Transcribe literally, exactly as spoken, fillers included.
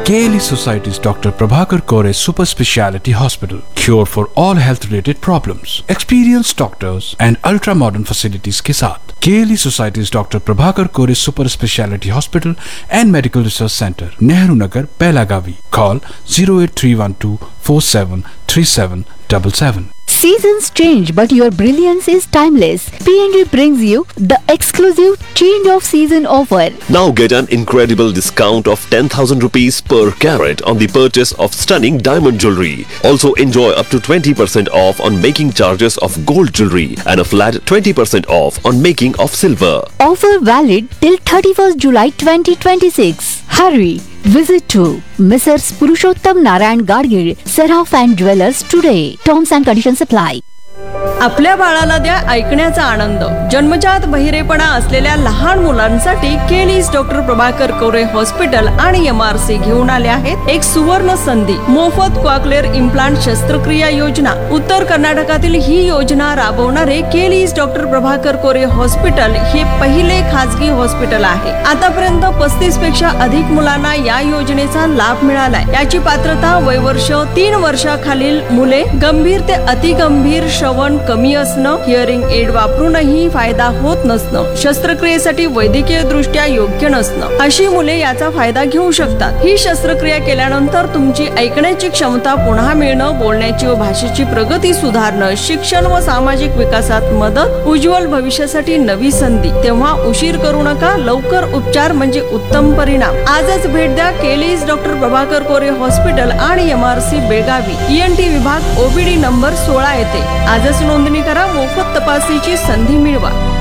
K L E Society's Doctor Prabhakar Kore Super Speciality Hospital. Cure for all health related problems. Experienced doctors and ultra modern facilities के साथ K L E Society's Doctor Prabhakar Kore Super Speciality Hospital and Medical Research Center, Nehru Nagar, Belagavi. Call zero eight three one two four seven three seven seven seven. Seasons change, but your brilliance is timeless. P N G brings you the exclusive change of season offer. Now get an incredible discount of ten thousand rupees per carat on the purchase of stunning diamond jewelry. Also enjoy up to twenty percent off on making charges of gold jewelry and a flat twenty percent off on making of silver. Offer valid till thirty-first July twenty twenty-six. Hurry! Visit to Missus Purushottam Narayan Gadgil, Seraph and Jewelers today. Terms and conditions apply. आपल्या बाळाला द्या ऐकण्याचा आनंद. जन्मजात बहिरेपणा असलेल्या लहान मुलांसाठी केलीज doctor Prabhakar कोरे hospital आणि एम आर सी घेऊन आले आहेत एक सुवर्ण संधी. मोफत क्वाकलेअर इम्प्लांट शस्त्रक्रिया योजना. उत्तर कर्नाटकातील ही योजना राबवणारे केलीज डॉक्टर प्रभाकर कोरे हॉस्पिटल हे पहिले खासगी हॉस्पिटल आहे. आतापर्यंत पस्तीस पेक्षा अधिक मुलांना या योजनेचा लाभ मिळालाय. याची पात्रता वयवर्ष तीन वर्षाखालील मुले, गंभीर ते अतिगंभीर श्रवण कमी असणं, हिअरिंग एड वापरूनही फायदा होत नसणं, शस्त्रक्रियेसाठी वैद्यकीय दृष्ट्या योग्य नसणं, अशी मुले याचा फायदा घेऊ शकतात. ही शस्त्रक्रिया केल्यानंतर तुमची ऐकण्याची क्षमता पुन्हा मिळणं, बोलण्याची व भाषेची प्रगती सुधारणं, शिक्षण व सामाजिक विकासात मदत, उज्ज्वल भविष्यासाठी नवी संधी. तेव्हा उशीर करू नका. लवकर उपचार म्हणजे उत्तम परिणाम. आजच भेट द्या केलीज डॉक्टर प्रभाकर कोरे हॉस्पिटल आणि M R C Belagavi. E N T विभाग ओबीडी नंबर सोळा येथे. आजच नोंदणी करा. मोफत तपासणीची संधी मिळवा.